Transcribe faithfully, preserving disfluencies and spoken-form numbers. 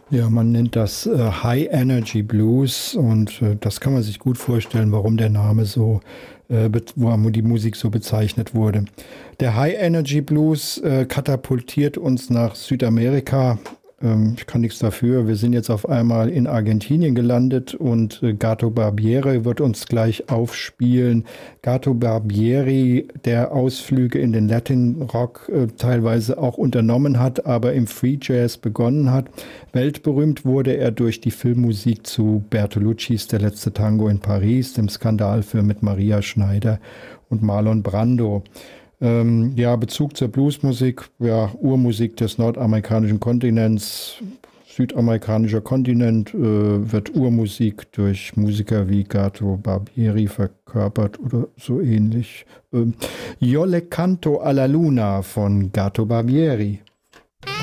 Ja, man nennt das äh, High Energy Blues und äh, das kann man sich gut vorstellen, warum der Name so, äh, warum die Musik so bezeichnet wurde. Der High Energy Blues äh, katapultiert uns nach Südamerika. Ähm, ich kann nichts dafür. Wir sind jetzt auf einmal in Argentinien gelandet und äh, Gato Barbieri wird uns gleich aufspielen. Gato Barbieri, der Ausflüge in den Latin Rock äh, teilweise auch unternommen hat, aber im Free Jazz begonnen hat. Weltberühmt wurde er durch die Filmmusik zu Bertoluccis Der letzte Tango in Paris, dem Skandalfilm mit Maria Schneider und Marlon Brando. Ähm, ja, Bezug zur Bluesmusik, ja, Urmusik des nordamerikanischen Kontinents, südamerikanischer Kontinent, äh, wird Urmusik durch Musiker wie Gato Barbieri verkörpert oder so ähnlich. Ähm, Yo le canto alla luna von Gato Barbieri.